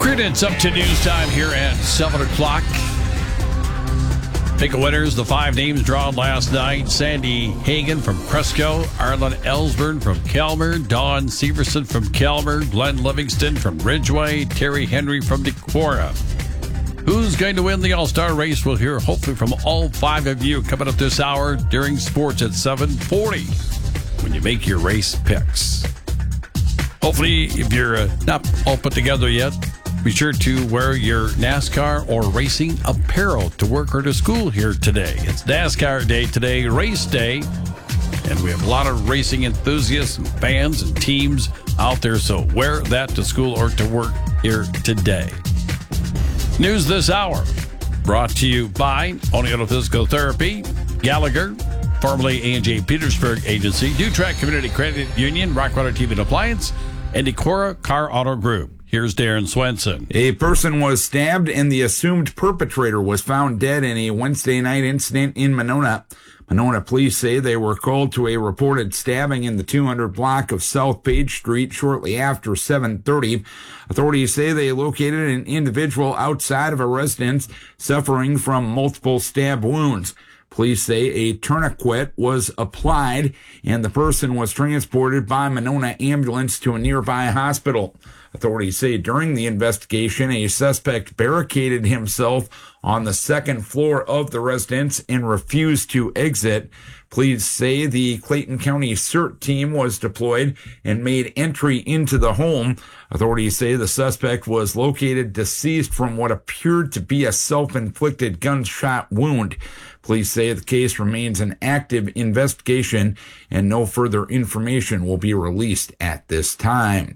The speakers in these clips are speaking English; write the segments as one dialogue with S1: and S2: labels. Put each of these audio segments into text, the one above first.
S1: It's up to news time here at 7 o'clock. Pick a winners, the 5 names drawn last night. Sandy Hagen from Cresco, Arlen Ellsburn from Kelmer, Dawn Severson from Kelmer, Glenn Livingston from Ridgeway, Terry Henry from Decorah. Who's going to win the All-Star race? We'll hear hopefully from all 5 of you coming up this hour during sports at 7:40 when you make your race picks. Hopefully, if you're not all put together yet, be sure to wear your NASCAR or racing apparel to work or to school here today. It's NASCAR Day today, race day, and we have a lot of racing enthusiasts and fans and teams out there, so wear that to school or to work here today. News this hour brought to you by Oneonta Physical Therapy, Gallagher, formerly A&J Petersburg Agency, Dutrack Community Credit Union, Rockwater TV and Appliance, and Decorah Car Auto Group. Here's Darren Swenson.
S2: A person was stabbed and the assumed perpetrator was found dead in a Wednesday night incident in Monona. Monona police say they were called to a reported stabbing in the 200 block of South Page Street shortly after 7:30. Authorities say they located an individual outside of a residence suffering from multiple stab wounds. Police say a tourniquet was applied and the person was transported by Monona ambulance to a nearby hospital. Authorities say during the investigation, a suspect barricaded himself on the second floor of the residence and refused to exit. Police say the Clayton County CERT team was deployed and made entry into the home. Authorities say the suspect was located deceased from what appeared to be a self-inflicted gunshot wound. Police say the case remains an active investigation and no further information will be released at this time.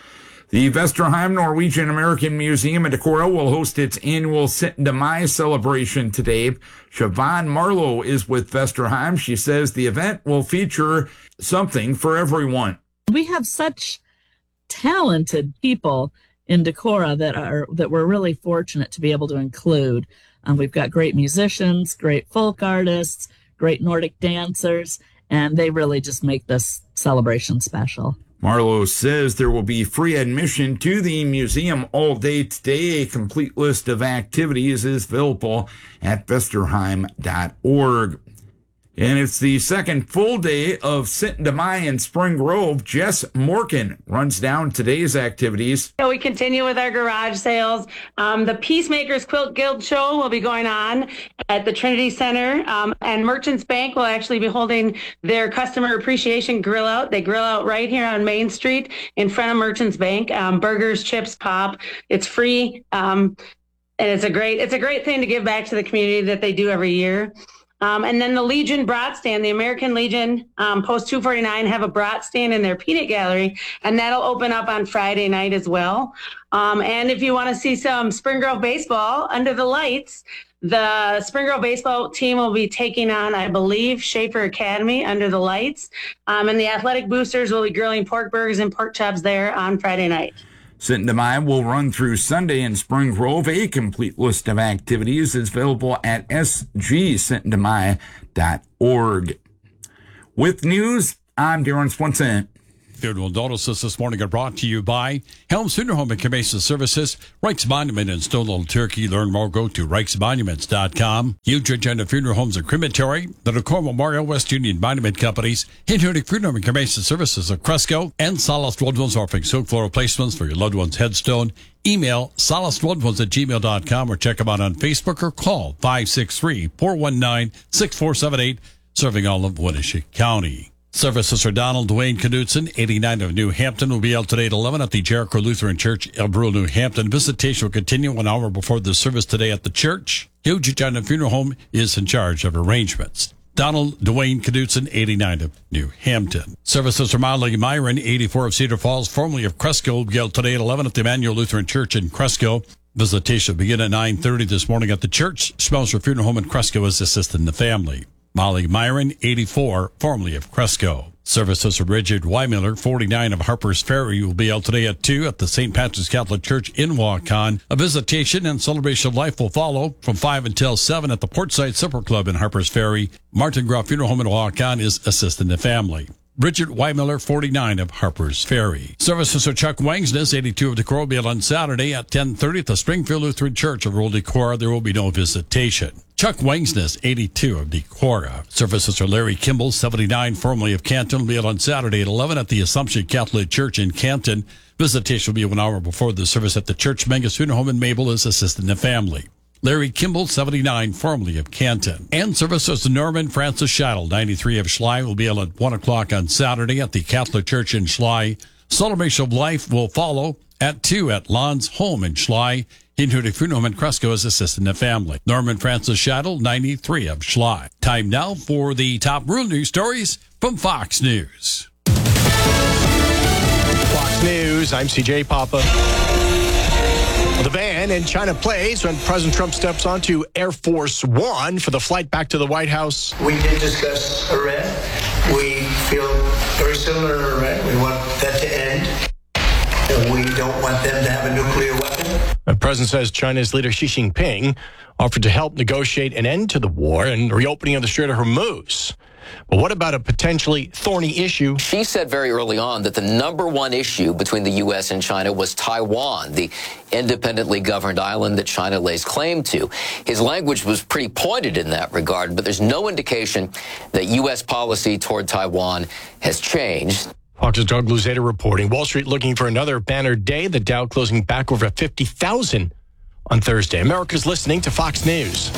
S2: The Vesterheim Norwegian American Museum in Decorah will host its annual Sitten de Mai celebration today. Siobhan Marlowe is with Vesterheim. She says the event will feature something for everyone.
S3: We have such talented people in Decorah that we're really fortunate to be able to include. We've got great musicians, great folk artists, great Nordic dancers, and they really just make this celebration special.
S2: Marlowe says there will be free admission to the museum all day today. A complete list of activities is available at vesterheim.org. And it's the second full day of Sitten de Mai in Spring Grove. Jess Morkin runs down today's activities.
S4: So we continue with our garage sales. The Peacemakers Quilt Guild show will be going on at the Trinity Center. And Merchants Bank will actually be holding their customer appreciation grill out. They grill out right here on Main Street in front of Merchants Bank. Burgers, chips, pop. It's free. And it's a great thing to give back to the community that they do every year. And then the Legion Brat Stand, the American Legion, Post 249 have a brat stand in their peanut gallery, and that'll open up on Friday night as well. And if you want to see some Spring Grove baseball under the lights, the Spring Grove baseball team will be taking on, I believe, Schaefer Academy under the lights. And the Athletic Boosters will be grilling pork burgers and pork chops there on Friday night.
S2: Sitten de Mai will run through Sunday in Spring Grove. A complete list of activities is available at sgsittendomai.org. With news, I'm Darren Swenson.
S1: Funeral notices this morning are brought to you by Helms Funeral Home and Cremation Services, Reichs Monument in Stone Little Turkey. Learn more, go to reichsmonuments.com. Huge Agenda Funeral Homes and Crematory, the Decorah Memorial West Union Monument Companies, Hinhunic Funeral Home and Cremation Services of Cresco, and Solace Loved Ones offering silk floral placements for your loved one's headstone. Email solacelovedones@gmail.com or check them out on Facebook or call 563-419-6478, serving all of Winneshiek County. Services for Donald Dwayne Knudsen, 89 of New Hampton, will be held today at 11 at the Jericho Lutheran Church, El Brule, New Hampton. Visitation will continue 1 hour before the service today at the church. Huge Agenda Funeral Home is in charge of arrangements. Donald Dwayne Knudsen, 89 of New Hampton. Services for Molly Myron, 84 of Cedar Falls, formerly of Cresco, will be held today at 11 at the Emmanuel Lutheran Church in Cresco. Visitation will begin at 9:30 this morning at the church. Smelser Funeral Home in Cresco is assisting the family. Molly Myron, 84, formerly of Cresco. Services for Bridget Weimiller, 49 of Harper's Ferry, will be held today at 2 at the St. Patrick's Catholic Church in Waukon. A visitation and celebration of life will follow from 5 until 7 at the Portside Supper Club in Harper's Ferry. Martin Groff Funeral Home in Waukon is assisting the family. Bridget Weimiller, 49 of Harper's Ferry. Services for Chuck Wangsness, 82 of Decorah, will be on Saturday at 10:30 at the Springfield Lutheran Church of Rural Decorah. There will be no visitation. Chuck Wangsness, 82 of Decorah. Services for Larry Kimball, 79, formerly of Canton, will be on Saturday at 11 at the Assumption Catholic Church in Canton. Visitation will be 1 hour before the service at the church. Mengus Funeral Home in Mabel is assisting the family. Larry Kimball, 79, formerly of Canton. And services to Norman Francis Scheidel, 93 of Schley, will be at 1 o'clock on Saturday at the Catholic Church in Schley. Celebration of Life will follow at 2 at Lon's home in Schley. Hintutic Funeral Home in Cresco is assisting the family. Norman Francis Scheidel, 93 of Schley. Time now for the top rural news stories from Fox News.
S5: Fox News, I'm CJ Papa. The ban in China plays when President Trump steps onto Air Force One for the flight back to the White House.
S6: We did discuss Iran. We feel very similar to Iran. We want that to end. We don't want them to have a nuclear weapon.
S5: The president says China's leader Xi Jinping offered to help negotiate an end to the war and reopening of the Strait of Hormuz. But what about a potentially thorny issue?
S7: She said very early on that the number one issue between the U.S. and China was Taiwan, the independently governed island that China lays claim to. His language was pretty pointed in that regard, but there's no indication that U.S. policy toward Taiwan has changed.
S5: Fox's Doug Luzeta reporting. Wall Street looking for another banner day. The Dow closing back over 50,000 on Thursday. America's listening to Fox News.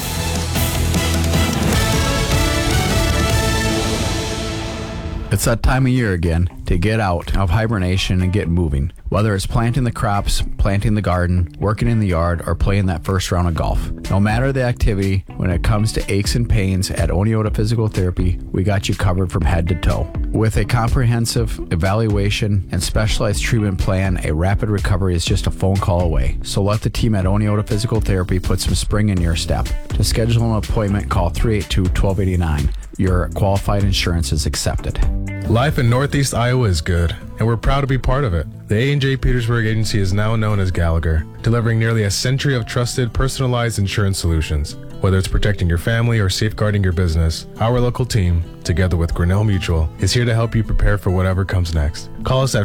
S8: It's that time of year again to get out of hibernation and get moving. Whether it's planting the crops, planting the garden, working in the yard, or playing that first round of golf. No matter the activity, when it comes to aches and pains at Oneota Physical Therapy, we got you covered from head to toe. With a comprehensive evaluation and specialized treatment plan, a rapid recovery is just a phone call away. So let the team at Oneota Physical Therapy put some spring in your step. To schedule an appointment, call 382-1289. Your qualified insurance is accepted.
S9: Life in Northeast Iowa is good, and we're proud to be part of it. The A&J Petersburg Agency is now known as Gallagher, delivering nearly a century of trusted, personalized insurance solutions. Whether it's protecting your family or safeguarding your business, our local team, together with Grinnell Mutual, is here to help you prepare for whatever comes next. Call us at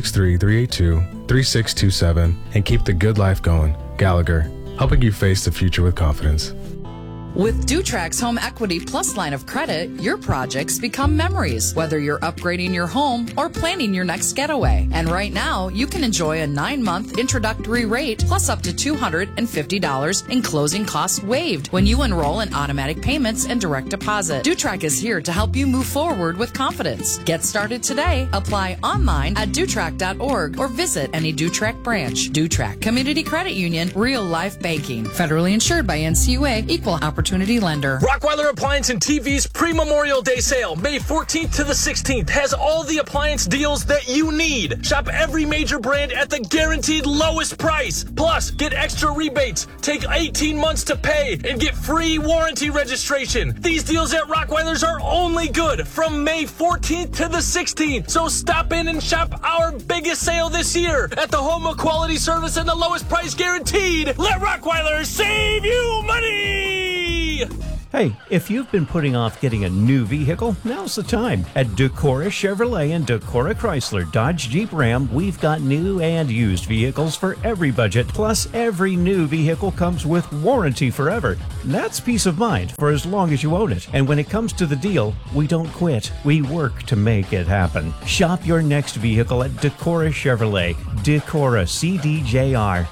S9: 563-382-3627 and keep the good life going. Gallagher, helping you face the future with confidence.
S10: With Dutrax Home Equity Plus line of credit, your projects become memories, whether you're upgrading your home or planning your next getaway. And right now, you can enjoy a 9-month introductory rate plus up to $250 in closing costs waived when you enroll in automatic payments and direct deposit. Dutrax is here to help you move forward with confidence. Get started today. Apply online at Dutrax.org or visit any Dutrax branch. Dutrax Community Credit Union, real life banking. Federally insured by NCUA, equal opportunity lender.
S11: Rockweiler Appliance and TV's pre-Memorial Day sale, May 14th to the 16th, has all the appliance deals that you need. Shop every major brand at the guaranteed lowest price. Plus, get extra rebates, take 18 months to pay, and get free warranty registration. These deals at Rockweiler's are only good from May 14th to the 16th. So stop in and shop our biggest sale this year at the home of quality service and the lowest price guaranteed. Let Rockweiler save you money!
S12: Hey, if you've been putting off getting a new vehicle, now's the time. At Decorah Chevrolet and Decorah Chrysler Dodge Jeep Ram, we've got new and used vehicles for every budget. Plus, every new vehicle comes with warranty forever. That's peace of mind for as long as you own it. And when it comes to the deal, we don't quit. We work to make it happen. Shop your next vehicle at Decorah Chevrolet. Decorah CDJR.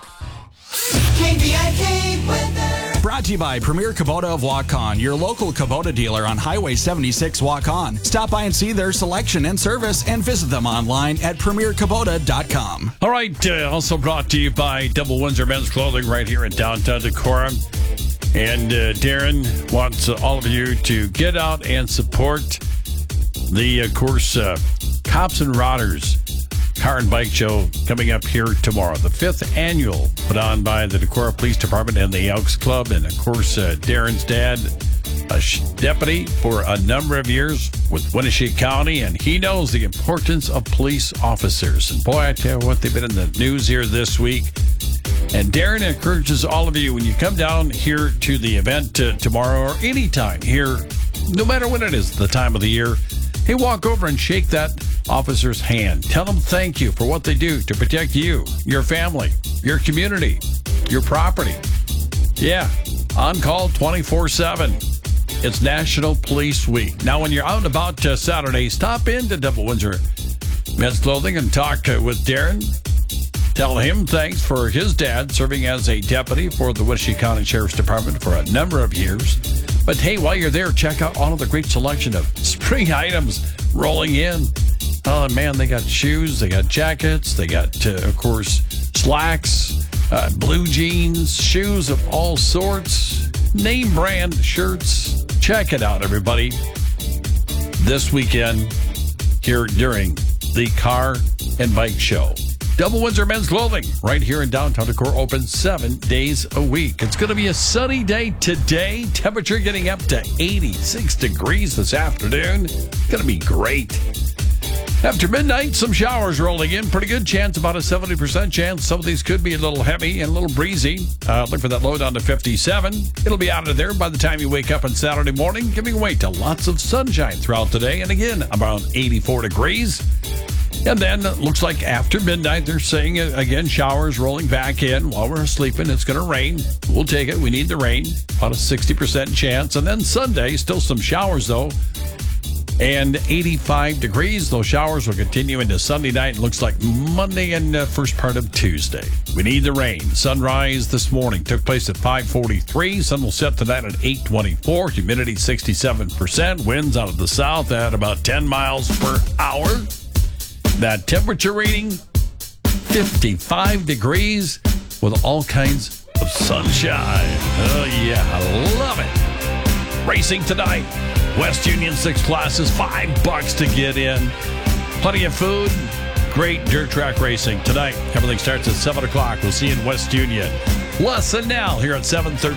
S13: KVIK weather. Brought to you by Premier Kubota of Waukon, your local Kubota dealer on Highway 76 Waukon. Stop by and see their selection and service and visit them online at premierkubota.com.
S1: All right, also brought to you by Double Windsor Men's Clothing right here in downtown Decorah. And Darren wants all of you to get out and support the, of course, Cops and Rodders Car and Bike Show coming up here tomorrow. The 5th annual put on by the Decorah Police Department and the Elks Club. And, of course, Darren's dad, a deputy for a number of years with Winneshiek County, and he knows the importance of police officers. And, boy, I tell you what, they've been in the news here this week. And Darren encourages all of you, when you come down here to the event tomorrow or anytime here, no matter when it is, the time of the year, hey, walk over and shake that officer's hand. Tell them thank you for what they do to protect you, your family, your community, your property. Yeah, on call 24/7. It's National Police Week. Now, when you're out and about Saturday, stop into Double Windsor Men's Clothing and talk with Darren. Tell him thanks for his dad serving as a deputy for the Wichita County Sheriff's Department for a number of years. But hey, while you're there, check out all of the great selection of spring items rolling in. Oh, man, they got shoes, they got jackets, they got, of course, slacks, blue jeans, shoes of all sorts, name brand shirts. Check it out, everybody. This weekend here during the Car and Bike Show. Double Windsor Men's Clothing right here in downtown Decorah, open 7 days a week. It's going to be a sunny day today. Temperature getting up to 86 degrees this afternoon. It's going to be great. After midnight, some showers rolling in. Pretty good chance, about a 70% chance. Some of these could be a little heavy and a little breezy. Look for that low down to 57. It'll be out of there by the time you wake up on Saturday morning, giving way to lots of sunshine throughout the day. And again, around 84 degrees. And then looks like after midnight, they're saying, again, showers rolling back in. While we're sleeping, it's going to rain. We'll take it. We need the rain. About a 60% chance. And then Sunday, still some showers, though. And 85 degrees. Those showers will continue into Sunday night. It looks like Monday and first part of Tuesday. We need the rain. Sunrise this morning took place at 5:43. Sun will set tonight at 8:24. Humidity 67%. Winds out of the south at about 10 miles per hour. That temperature reading, 55 degrees with all kinds of sunshine. Oh, yeah, I love it. Racing tonight. West Union 6 classes, $5 to get in. Plenty of food. Great dirt track racing tonight. Everything starts at 7 o'clock. We'll see you in West Union. Les and Nell here at 7:13.